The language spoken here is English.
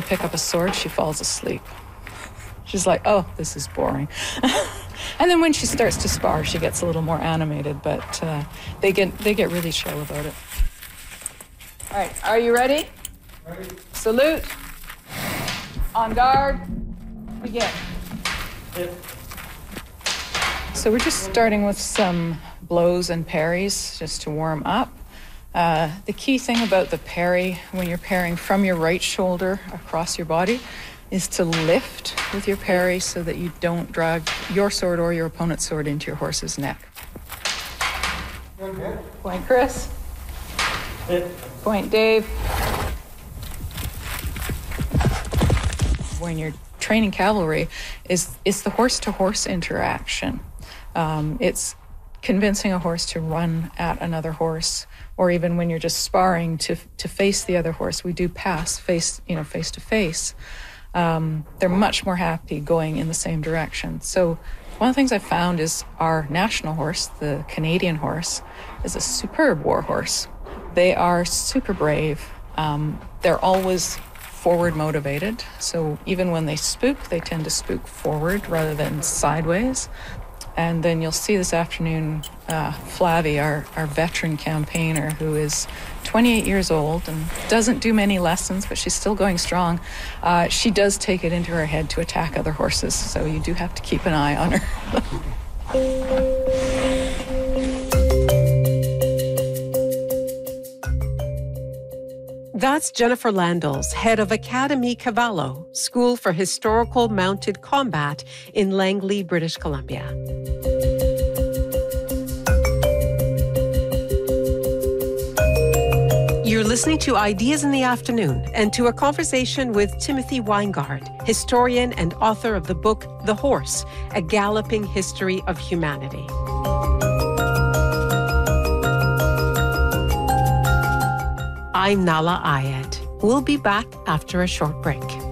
pick up a sword, she falls asleep. She's like, oh, this is boring. And then when she starts to spar, she gets a little more animated, but they get really chill about it. All right, are you ready? Ready. Salute. On guard. Begin. Hit. So we're just starting with some blows and parries just to warm up. The key thing about the parry when you're parrying from your right shoulder across your body is to lift with your parry so that you don't drag your sword or your opponent's sword into your horse's neck. Okay. Point Chris. Hit. Point Dave. When you're training cavalry, is the horse-to-horse interaction. It's convincing a horse to run at another horse, or even when you're just sparring to face the other horse. We do pass face to face. They're much more happy going in the same direction. So one of the things I found is our national horse, the Canadian horse, is a superb war horse. They are super brave. They're always forward motivated. So even when they spook, they tend to spook forward rather than sideways. And then you'll see this afternoon, Flavie, our veteran campaigner, who is 28 years old and doesn't do many lessons, but she's still going strong. She does take it into her head to attack other horses, so you do have to keep an eye on her. That's Jennifer Landels, head of Academy Cavallo, School for Historical Mounted Combat in Langley, British Columbia. You're listening to Ideas in the Afternoon and to a conversation with Timothy Weingard, historian and author of the book The Horse, A Galloping History of Humanity. I'm Nahlah Ayed. We'll be back after a short break.